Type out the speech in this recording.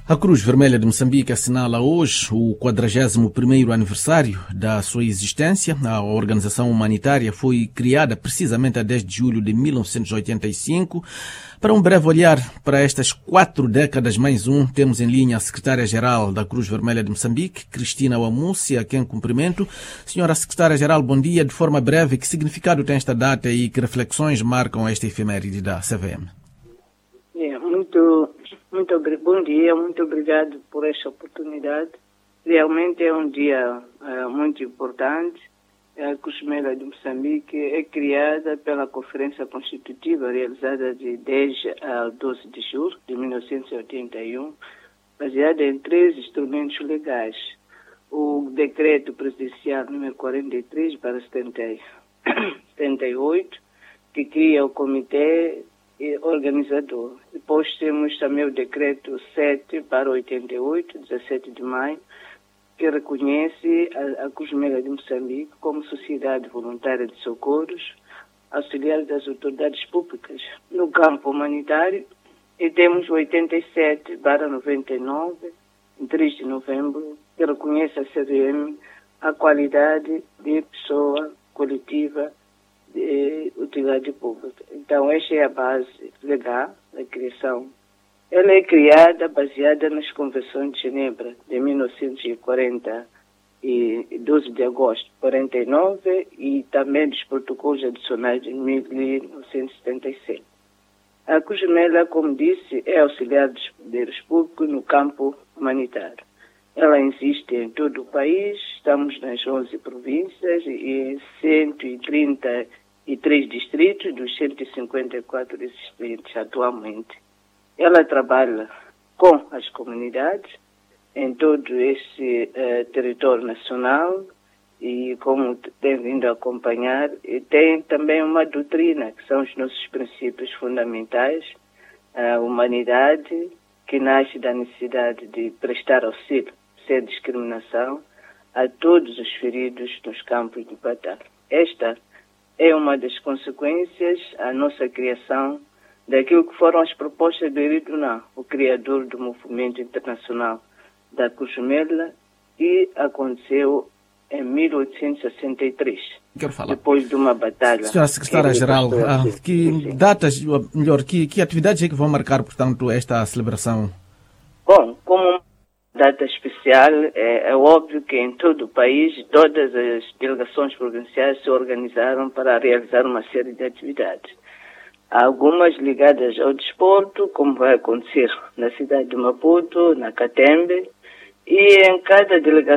A Cruz Vermelha de Moçambique assinala hoje o 41º aniversário da sua existência. A organização humanitária foi criada precisamente a 10 de julho de 1985. Para um breve olhar para estas 4 décadas mais um, temos em linha a secretária-geral da Cruz Vermelha de Moçambique, Cristina Wamussi, a quem cumprimento. Senhora secretária-geral, bom dia. De forma breve, que significado tem esta data e que reflexões marcam esta efeméride da CVM? Bom dia, muito obrigado por esta oportunidade. Realmente é um dia muito importante. A Cruz Vermelha de Moçambique é criada pela Conferência Constitutiva realizada de 10 a 12 de julho de 1981, baseada em 3 instrumentos legais. O Decreto Presidencial número 43 para 78, que cria o Comitê organizador. Depois temos também o Decreto 7 para 88, 17 de maio, que reconhece a Cruz Vermelha de Moçambique como sociedade voluntária de socorros, auxiliar das autoridades públicas no campo humanitário. E temos o 87 para 99, em 3 de novembro, que reconhece a CVM a qualidade de pessoa coletiva de utilidade pública. Então, esta é a base legal da criação. Ela é criada baseada nas Convenções de Genebra de 1940 e 12 de agosto de 49 e também dos protocolos adicionais de 1977. A Cruz Vermelha, como disse, é auxiliar dos poderes públicos no campo humanitário. Ela existe em todo o país, estamos nas 11 províncias e 133 distritos dos 154 existentes atualmente. Ela trabalha com as comunidades em todo esse território nacional e, como tem vindo a acompanhar, tem também uma doutrina, que são os nossos princípios fundamentais, a humanidade, que nasce da necessidade de prestar auxílio, sem discriminação, a todos os feridos nos campos de batalha. Esta é uma das consequências da nossa criação daquilo que foram as propostas do Eriduna, o criador do movimento internacional da Cruz Vermelha, que aconteceu em 1863, depois de uma batalha. Senhora secretária-geral, que datas, melhor, que atividades é que vão marcar, portanto, esta celebração? Bom, como data especial, é óbvio que em todo o país todas as delegações provinciais se organizaram para realizar uma série de atividades. Há algumas ligadas ao desporto, como vai acontecer na cidade de Maputo, na Catembe, e em cada delegação